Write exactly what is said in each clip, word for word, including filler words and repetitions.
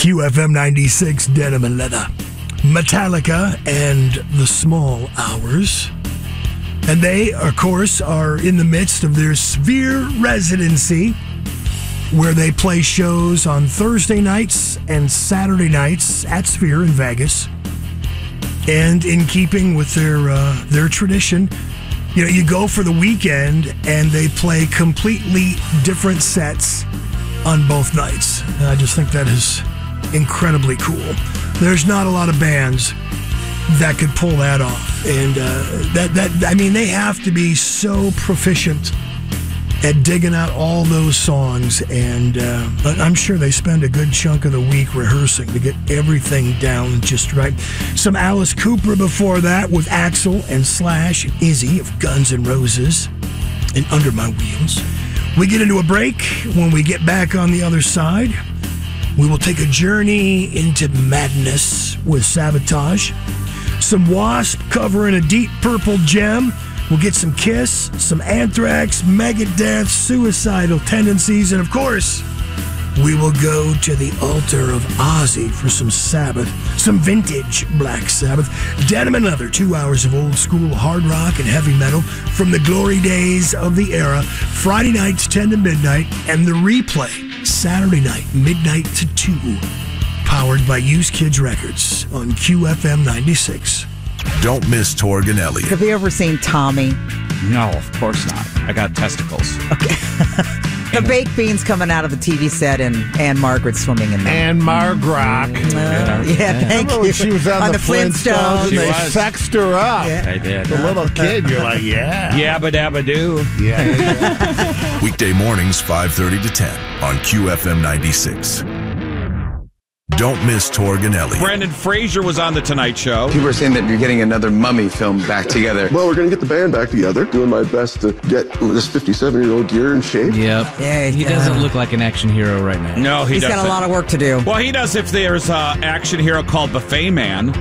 Q F M ninety-six, Denim and Leather. Metallica and The Small Hours. And they, of course, are in the midst of their Sphere residency, where they play shows on Thursday nights and Saturday nights at Sphere in Vegas. And in keeping with their uh, their tradition, you know, you go for the weekend and they play completely different sets on both nights. And I just think that is incredibly cool. There's not a lot of bands that could pull that off. And uh, that, that, I mean, they have to be so proficient at digging out all those songs. And uh, I'm sure they spend a good chunk of the week rehearsing to get everything down just right. Some Alice Cooper before that with Axl and Slash and Izzy of Guns N' Roses and Under My Wheels. We get into a break. When we get back on the other side, we will take a journey into madness with Sabotage. Some Wasp covering a Deep Purple gem. We'll get some Kiss, some Anthrax, Megadeth, Suicidal Tendencies, and of course, we will go to the altar of Ozzy for some Sabbath, some vintage Black Sabbath. Denim and Leather, two hours of old school hard rock and heavy metal from the glory days of the era. Friday nights, ten to midnight, and the replay, Saturday night, midnight to two. Powered by Used Kids Records on Q F M ninety-six. Don't miss Torg and Elliott. Have you ever seen Tommy? No, of course not. I got testicles. Okay. The baked beans coming out of the T V set and Anne Margaret swimming in there. Anne Margrock. Uh, yeah, yeah, thank you. When she was on, on the, the Flintstones, Flintstones. and She they was. sexed her up. Yeah. I did. The little kid, you're like, yeah. Yabba dabba doo. Yeah. yeah. Weekday mornings, five thirty to ten on Q F M ninety-six. Don't miss Torg and Elliott. Brendan Fraser was on The Tonight Show. People are saying that you're getting another Mummy film back together. Well, we're going to get the band back together. Doing my best to get this fifty-seven-year-old deer in shape. Yep. Yeah, he doesn't look like an action hero right now. No, he He's doesn't. got a lot of work to do. Well, he does if there's an action hero called Buffet Man.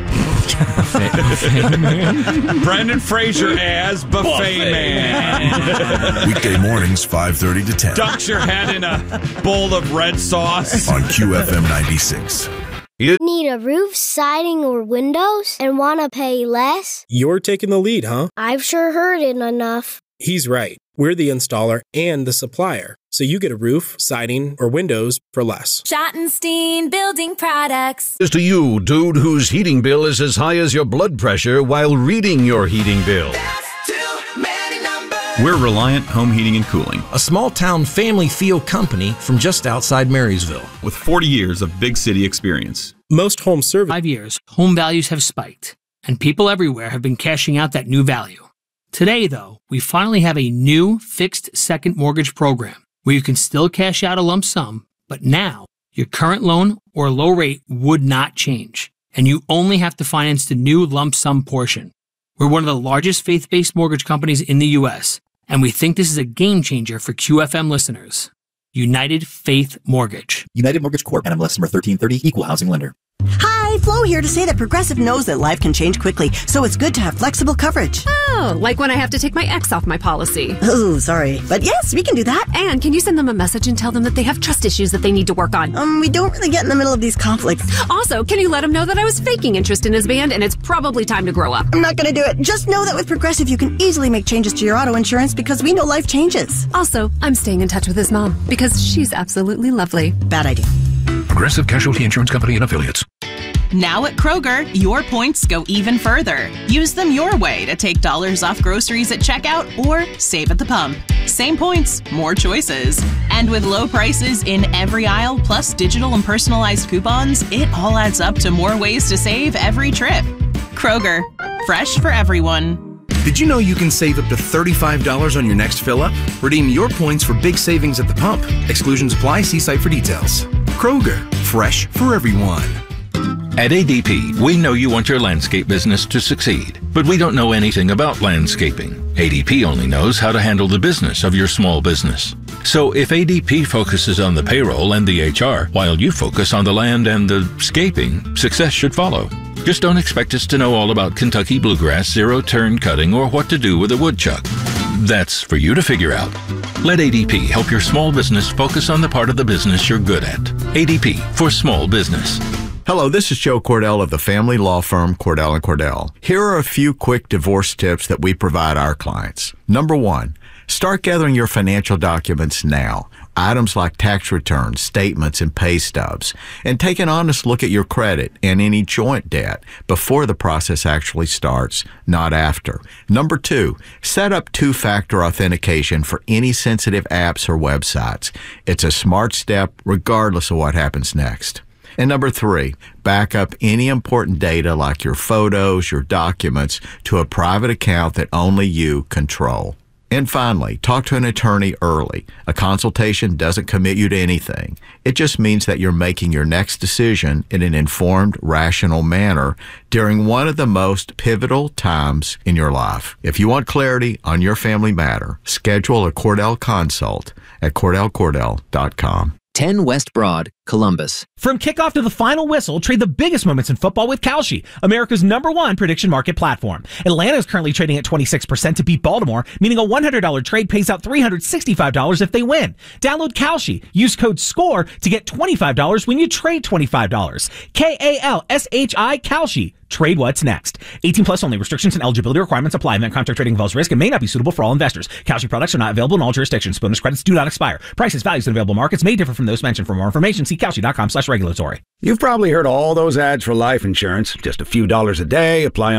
Brendan Fraser as Buffet, Buffet Man. Weekday mornings, five thirty to ten. Dunks your head in a bowl of red sauce. On Q F M ninety-six. Need a roof, siding, or windows and want to pay less? You're taking the lead, huh? I've sure heard it enough. He's right. We're the installer and the supplier, so you get a roof, siding, or windows for less. Schottenstein Building Products. Here's to you, dude, whose heating bill is as high as your blood pressure while reading your heating bill. We're Reliant Home Heating and Cooling, a small-town family feel company from just outside Marysville, with forty years of big city experience. Most home service. Five years, home values have spiked, and people everywhere have been cashing out that new value. Today, though, we finally have a new fixed second mortgage program where you can still cash out a lump sum, but now your current loan or low rate would not change, and you only have to finance the new lump sum portion. We're one of the largest faith-based mortgage companies in the U S, and we think this is a game changer for Q F M listeners. United Faith Mortgage. United Mortgage Corp. N M L S number thirteen thirty, Equal Housing Lender. Hi, Flo here to say that Progressive knows that life can change quickly, so it's good to have flexible coverage. Oh, like when I have to take my ex off my policy. Oh, sorry. But yes, we can do that. And can you send them a message and tell them that they have trust issues that they need to work on? Um, we don't really get in the middle of these conflicts. Also, can you let him know that I was faking interest in his band and it's probably time to grow up? I'm not going to do it. Just know that with Progressive, you can easily make changes to your auto insurance because we know life changes. Also, I'm staying in touch with his mom because she's absolutely lovely. Bad idea. Progressive Casualty Insurance Company and Affiliates. Now at Kroger, your points go even further. Use them your way to take dollars off groceries at checkout or save at the pump. Same points, more choices. And with low prices in every aisle, plus digital and personalized coupons, it all adds up to more ways to save every trip. Kroger, fresh for everyone. Did you know you can save up to thirty-five dollars on your next fill-up? Redeem your points for big savings at the pump. Exclusions apply. See site for details. Kroger, fresh for everyone. At A D P, we know you want your landscape business to succeed, but we don't know anything about landscaping. A D P only knows how to handle the business of your small business. So if A D P focuses on the payroll and the H R, while you focus on the land and the scaping, success should follow. Just don't expect us to know all about Kentucky bluegrass, zero-turn cutting, or what to do with a woodchuck. That's for you to figure out. Let A D P help your small business focus on the part of the business you're good at. A D P for small business. Hello, this is Joe Cordell of the family law firm Cordell and Cordell. Here are a few quick divorce tips that we provide our clients. Number one, start gathering your financial documents now. Items like tax returns, statements, and pay stubs. And take an honest look at your credit and any joint debt before the process actually starts, not after. Number two, set up two-factor authentication for any sensitive apps or websites. It's a smart step regardless of what happens next. And number three, back up any important data like your photos, your documents, to a private account that only you control. And finally, talk to an attorney early. A consultation doesn't commit you to anything. It just means that you're making your next decision in an informed, rational manner during one of the most pivotal times in your life. If you want clarity on your family matter, schedule a Cordell consult at cordell cordell dot com. ten West Broad, Columbus. From kickoff to the final whistle, trade the biggest moments in football with Kalshi, America's number one prediction market platform. Atlanta is currently trading at twenty-six percent to beat Baltimore, meaning a one hundred dollars trade pays out three hundred sixty-five dollars if they win. Download Kalshi. Use code SCORE to get twenty-five dollars when you trade twenty-five dollars. K A L S H I, Kalshi. Trade what's next. eighteen plus only. Restrictions and eligibility requirements apply. Event contract trading involves risk and may not be suitable for all investors. Kalshi products are not available in all jurisdictions. Bonus credits do not expire. Prices, values, and available markets may differ from those mentioned. For more information, see kalshi dot com slash regulatory. You've probably heard all those ads for life insurance. Just a few dollars a day, apply